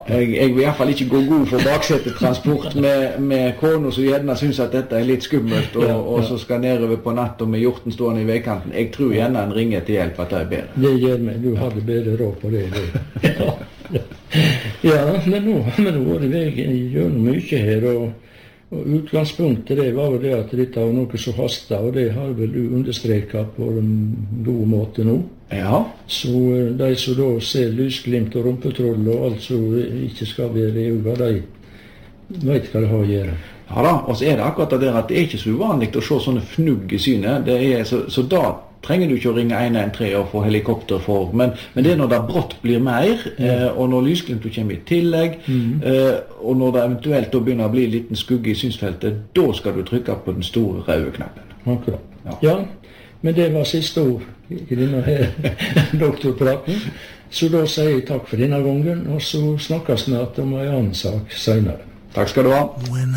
Jeg vil i hvert fall ikke gå god for baksetetransport med kona som gjerne synes at dette litt skummelt, og så skal nedover på natt og med hjorten stående i veikanten. Jeg tror gjerne en ringer til hjelp at det bedre. Det gjør meg, du hadde bedre råd på det. Ja, men nå var det veien gjennom mye her, og utgangspunktet det var jo det at dette var noe som hastet, og det har vel du understreket på en god måte nå. Ja. Så de som da ser lysglimt og rumpetroll og alt som ikke skal være i øynene, de vet hva det har å gjøre. Ja da, og så det akkurat det der at det ikke så uvanlig å se sånne fnugg i synet. Så da trenger du ikke å ringe 113 og få helikopter for, men det når det brått blir mer, og når lysglimtet kommer i tillegg, og når det eventuelt da begynner å bli en liten skugge i synsfeltet, da skal du trykke på den store røde knappen. Akkurat. Ja, men det var siste ord i denne her doktorpraten, så da sier jeg takk for denne gangen, og så snakkes snart om en annen sak senere. Takk skal du ha.